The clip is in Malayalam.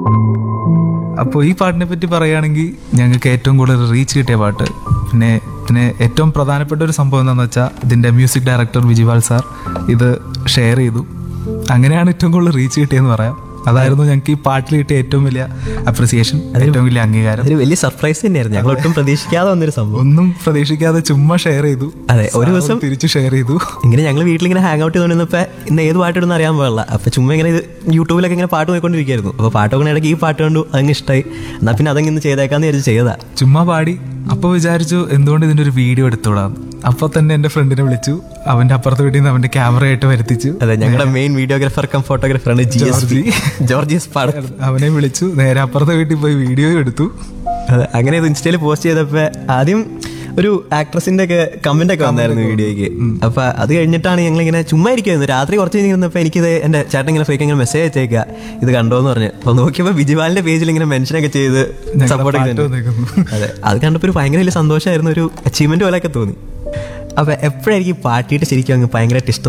അപ്പോൾ ഈ പാട്ടിനെ പറ്റി പറയുകയാണെങ്കിൽ ഞങ്ങൾക്ക് ഏറ്റവും കൂടുതൽ റീച്ച് കിട്ടിയ പാട്ട്, പിന്നെ ഏറ്റവും പ്രധാനപ്പെട്ട ഒരു സംഭവം എന്താണെന്ന് വെച്ചാൽ ഇതിൻ്റെ മ്യൂസിക് ഡയറക്ടർ വിജിപാൽ സാർ ഇത് ഷെയർ ചെയ്തു. അങ്ങനെയാണ് ഏറ്റവും കൂടുതൽ റീച്ച് കിട്ടിയെന്ന് പറയാം. അതായിരുന്നു ഞങ്ങൾക്ക് ഈ പാട്ടിൽ കിട്ടിയ ഏറ്റവും വലിയ അപ്രിസിയേഷൻ, ഏറ്റവും വലിയ അംഗീകാരം. അതൊരു വലിയ സർപ്രൈസ് തന്നെയായിരുന്നു, ഞങ്ങൾ ഒട്ടും പ്രതീക്ഷിക്കാതെ വന്നൊരു സംഭവം. ഒന്നും പ്രതീക്ഷിക്കാതെ ചുമ്മാ ഷെയർ ചെയ്തു. അതെ, ഒരു ദിവസം തിരിച്ച് ഷെയർ ചെയ്തു. ഇങ്ങനെ ഞങ്ങൾ വീട്ടിലിങ്ങനെ ഹാങ് ഔട്ട് ചെയ്തുകൊണ്ടിരുന്നപ്പോൾ ഇന്ന് ഏത് പാട്ടിടുന്ന അറിയാൻ പാടില്ല. അപ്പോൾ ചുമ്മാ ഇങ്ങനെ ഇത് യൂട്യൂബിലൊക്കെ ഇങ്ങനെ പാട്ട് നോക്കിക്കൊണ്ടിരിക്കുകയായിരുന്നു. അപ്പോൾ പാട്ട് നോക്കുന്ന ഇടയ്ക്ക് ഈ പാട്ട് കണ്ടു, അതങ്ങ് ഇഷ്ടമായി. എന്നാൽ പിന്നെ അതങ്ങ് ഇന്ന് ചെയ്തേക്കാന്ന് വിചാരിച്ച് ചെയ്തതാ. ചുമ്മാ പാടി. അപ്പോൾ വിചാരിച്ചു എന്തുകൊണ്ട് ഇതിൻ്റെ ഒരു വീഡിയോ എടുത്തുവിടാം. അപ്പോൾ തന്നെ എൻ്റെ ഫ്രണ്ടിനെ വിളിച്ചു, അവൻ്റെ അപ്പുറത്ത് വീട്ടിൽ നിന്ന് അവൻ്റെ ക്യാമറയായിട്ട് വരുത്തിച്ചു. അതെ, ഞങ്ങളുടെ മെയിൻ വീഡിയോഗ്രാഫർ കം ഫോട്ടോഗ്രാഫറാണ് ജോർജിയസ് പാട. അവനെ വിളിച്ചു, നേരെ അപ്പുറത്തെ വീട്ടിൽ പോയി വീഡിയോ എടുത്തു. അതെ, അങ്ങനെ ഇത് ഇൻസ്റ്റയിൽ പോസ്റ്റ് ചെയ്തപ്പോൾ ആദ്യം ഒരു ആക്ട്രസിന്റെ ഒക്കെ കമന്റ് ഒക്കെ വന്നായിരുന്നു വീഡിയോയ്ക്ക്. അപ്പൊ അത് കഴിഞ്ഞിട്ടാണ് ഞങ്ങളിങ്ങനെ ചുമ്മാ ഇരിക്കുമായിരുന്നു. രാത്രി കുറച്ച് കഴിഞ്ഞപ്പോൾ എനിക്കിത് എൻ്റെ ചേട്ടൻ ഇങ്ങനെ ഫ്രീക്ക് ഇങ്ങനെ മെസ്സേജ് അയച്ചേക്കുക ഇത് കണ്ടോന്ന് പറഞ്ഞ്. അപ്പൊ നോക്കിയപ്പോൾ വിജിപാലിന്റെ പേജിൽ ഇങ്ങനെ മെൻഷനൊക്കെ ചെയ്ത് സപ്പോർട്ട് ചെയ്യുന്നുണ്ട്. അതെ, അത് കണ്ടപ്പോൾ ഒരു ഭയങ്കര വലിയ സന്തോഷമായിരുന്നു, ഒരു അച്ചീവ്മെന്റ് പോലെയൊക്കെ തോന്നി. അപ്പൊ എപ്പോഴായിരിക്കും പാട്ടിയിട്ട് ശരിക്കും അങ്ങ് ഭയങ്കരമായിട്ട് ഇഷ്ടം